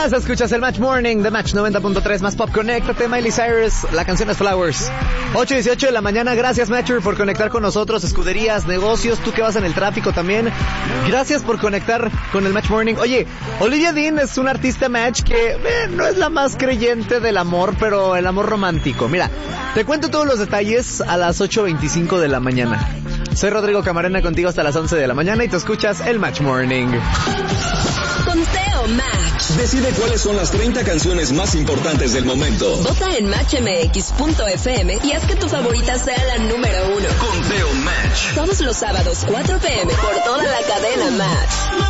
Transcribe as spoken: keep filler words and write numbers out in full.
días, escuchas el Match Morning de Match noventa punto tres más Pop. Conéctate, Miley Cyrus, la canción es Flowers. ocho y dieciocho de la mañana, gracias Matcher por conectar con nosotros, escuderías, negocios, tú que vas en el tráfico también. Gracias por conectar con el Match Morning. Oye, Olivia Dean es una artista Match que eh, no es la más creyente del amor, pero el amor romántico. Mira, te cuento todos los detalles a las ocho veinticinco de la mañana. Soy Rodrigo Camarena, contigo hasta las once de la mañana y te escuchas el Match Morning. Conteo Match. Decide cuáles son las treinta canciones más importantes del momento. Vota en match m x punto f m y haz que tu favorita sea la número uno. Conteo Match. Todos los sábados, cuatro p m por toda la cadena Match.